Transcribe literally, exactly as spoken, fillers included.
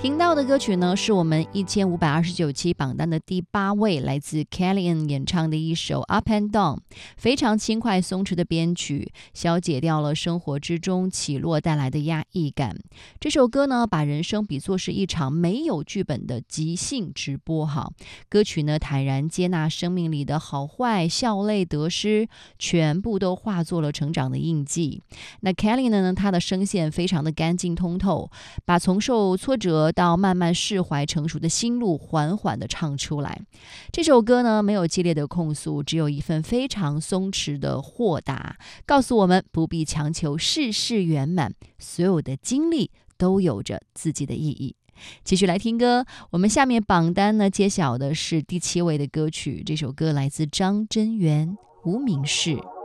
听到的歌曲呢，是我们一千五百二十九期榜单的第八位，来自 Kellyanne 演唱的一首 Up and Down， 非常轻快松弛的编曲，消解掉了生活之中起落带来的压抑感。这首歌呢，把人生比作是一场没有剧本的即兴直播哈。歌曲呢，坦然接纳生命里的好坏、笑泪得失，全部都化作了成长的印记。那 Kellyanne 呢，她的声线非常的干净通透，把从受挫折到慢慢释怀成熟的心路缓缓地唱出来。这首歌呢，没有激烈的控诉，只有一份非常松弛的豁达，告诉我们不必强求事事圆满，所有的经历都有着自己的意义。继续来听歌，我们下面榜单呢揭晓的是第七位的歌曲，这首歌来自张真源《无名氏》。